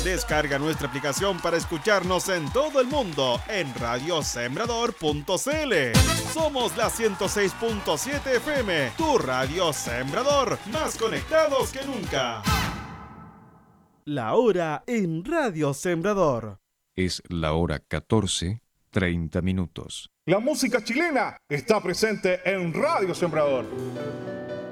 Descarga nuestra aplicación para escucharnos en todo el mundo en radiosembrador.cl. Somos la 106.7 FM, tu radio Sembrador, más conectados que nunca. La hora en Radio Sembrador. Es la hora 14:30. La música chilena está presente en Radio Sembrador.